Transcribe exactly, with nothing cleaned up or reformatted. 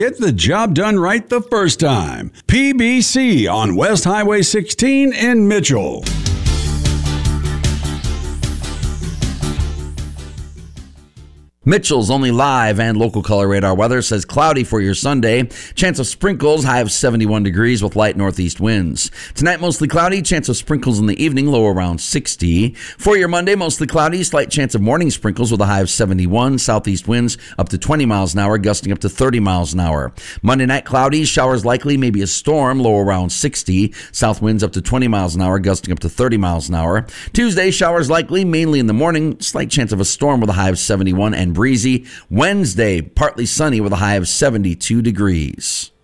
Get the job done right the first time. P B C on West Highway sixteen in Mitchell. Mitchell's only live and local color radar weather says cloudy for your Sunday. Chance of sprinkles, high of seventy-one degrees with light northeast winds. Tonight, mostly cloudy. Chance of sprinkles in the evening, low around sixty. For your Monday, mostly cloudy. Slight chance of morning sprinkles with a high of seventy-one. Southeast winds up to twenty miles an hour, gusting up to thirty miles an hour. Monday night, cloudy. Showers likely, maybe a storm, low around sixty. South winds up to twenty miles an hour, gusting up to thirty miles an hour. Tuesday, showers likely, mainly in the morning. Slight chance of a storm with a high of seventy-one and breezy. Wednesday, partly sunny with a high of seventy-two degrees.